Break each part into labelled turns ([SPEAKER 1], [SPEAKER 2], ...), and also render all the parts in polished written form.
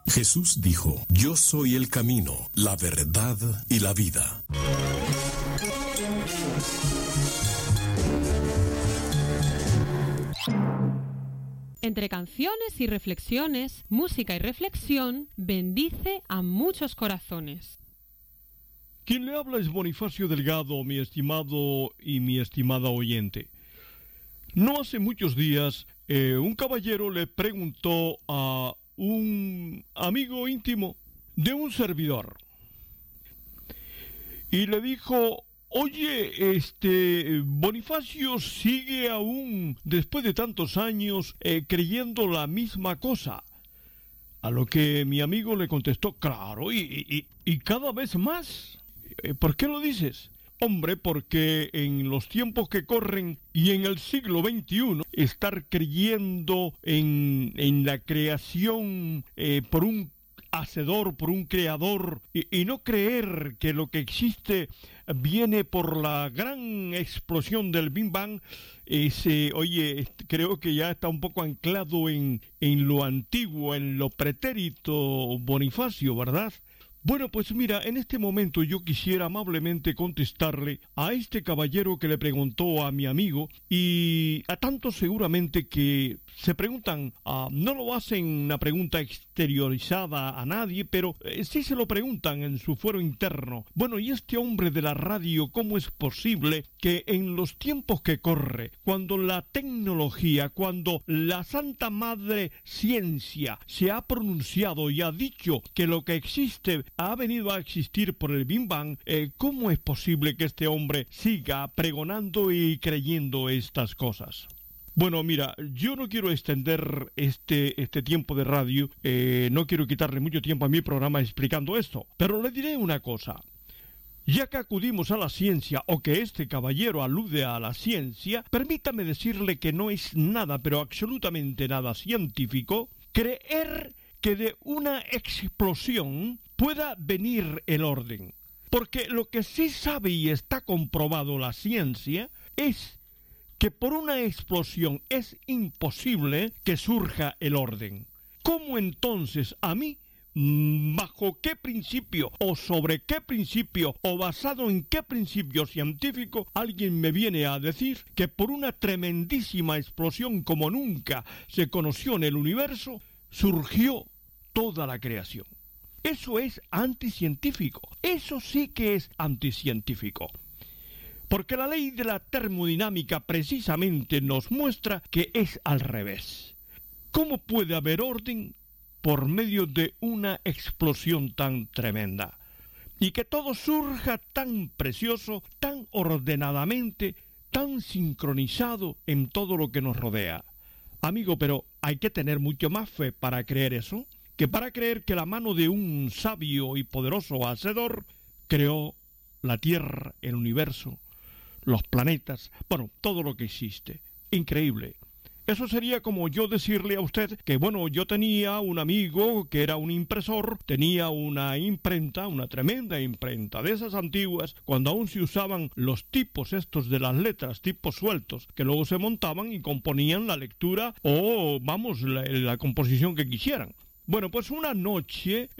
[SPEAKER 1] Jesús dijo: Yo soy el camino, la verdad y la vida.
[SPEAKER 2] Entre canciones y reflexiones, música y reflexión, bendice a muchos corazones.
[SPEAKER 3] Quien le habla es Bonifacio Delgado, mi estimado y mi estimada oyente. No hace muchos días, un caballero le preguntó a un amigo íntimo de un servidor y le dijo: Oye, Bonifacio sigue aún, después de tantos años, creyendo la misma cosa. A lo que mi amigo le contestó: claro, y cada vez más. ¿Por qué lo dices? Hombre, porque en los tiempos que corren y en el siglo XXI, estar creyendo en la creación por un hacedor, por un creador, y no creer que lo que existe viene por la gran explosión del Big Bang, creo que ya está un poco anclado en lo antiguo, en lo pretérito, Bonifacio, ¿verdad? Bueno, pues mira, en este momento yo quisiera amablemente contestarle a este caballero que le preguntó a mi amigo, y a tantos seguramente que se preguntan, no lo hacen una pregunta exteriorizada a nadie, pero sí se lo preguntan en su fuero interno. Bueno, y este hombre de la radio, ¿cómo es posible que en los tiempos que corre, cuando la tecnología, cuando la Santa Madre Ciencia se ha pronunciado y ha dicho que lo que existe ha venido a existir por el Big Bang, ¿cómo es posible que este hombre siga pregonando y creyendo estas cosas? Bueno, mira, yo no quiero extender este tiempo de radio, no quiero quitarle mucho tiempo a mi programa explicando esto, pero le diré una cosa. Ya que acudimos a la ciencia, o que este caballero alude a la ciencia, permítame decirle que no es nada, pero absolutamente nada científico, creer que de una explosión pueda venir el orden. Porque lo que sí sabe y está comprobado la ciencia es que por una explosión es imposible que surja el orden. ¿Cómo entonces a mí, bajo qué principio, o sobre qué principio, o basado en qué principio científico, alguien me viene a decir que por una tremendísima explosión como nunca se conoció en el universo, surgió toda la creación? Eso es anticientífico. Eso sí que es anticientífico. Porque la ley de la termodinámica precisamente nos muestra que es al revés. ¿Cómo puede haber orden por medio de una explosión tan tremenda? Y que todo surja tan precioso, tan ordenadamente, tan sincronizado en todo lo que nos rodea. Amigo, pero hay que tener mucho más fe para creer eso, que para creer que la mano de un sabio y poderoso hacedor creó la Tierra, el universo, los planetas, bueno, todo lo que existe. Increíble. Eso sería como yo decirle a usted que, bueno, yo tenía un amigo que era un impresor, tenía una imprenta, una tremenda imprenta, de esas antiguas, cuando aún se usaban los tipos estos de las letras, tipos sueltos, que luego se montaban y componían la lectura o, vamos, la composición que quisieran. Bueno, pues una noche,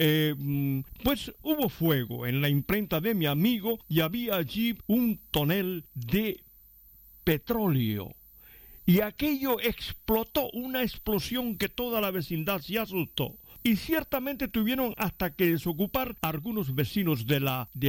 [SPEAKER 3] pues hubo fuego en la imprenta de mi amigo y había allí un tonel de petróleo. Y aquello explotó, una explosión que toda la vecindad se asustó. Y ciertamente tuvieron hasta que desocupar a algunos vecinos del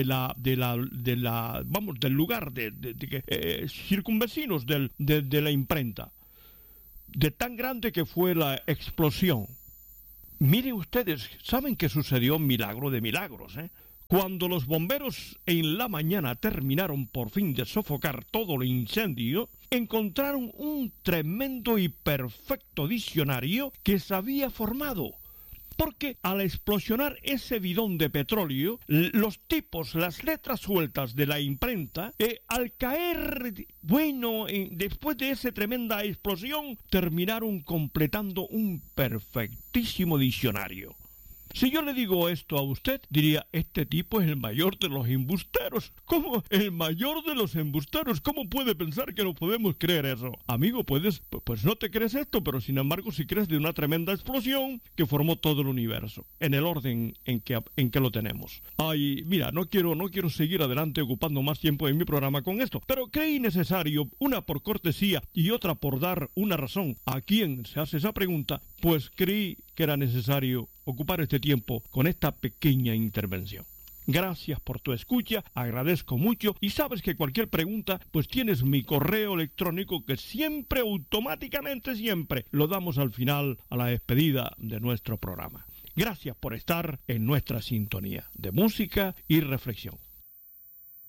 [SPEAKER 3] lugar, circunvecinos de la imprenta. De tan grande que fue la explosión. Miren ustedes, ¿saben qué sucedió? Un milagro de milagros, ¿eh? Cuando los bomberos en la mañana terminaron por fin de sofocar todo el incendio, encontraron un tremendo y perfecto diccionario que se había formado. Porque al explosionar ese bidón de petróleo, los tipos, las letras sueltas de la imprenta, al caer, después de esa tremenda explosión, terminaron completando un perfectísimo diccionario. Si yo le digo esto a usted, diría, este tipo es el mayor de los embusteros. ¿Cómo? El mayor de los embusteros. ¿Cómo puede pensar que no podemos creer eso? Amigo, pues no te crees esto, pero sin embargo sí crees de una tremenda explosión que formó todo el universo, en el orden en que lo tenemos. Ay, mira, no quiero seguir adelante ocupando más tiempo en mi programa con esto, pero creí necesario, una por cortesía y otra por dar una razón a quien se hace esa pregunta, pues creí que era necesario ocupar este tiempo con esta pequeña intervención. Gracias por tu escucha, agradezco mucho y sabes que cualquier pregunta, pues tienes mi correo electrónico que siempre, automáticamente siempre, lo damos al final, a la despedida de nuestro programa. Gracias por estar en nuestra sintonía de música y reflexión.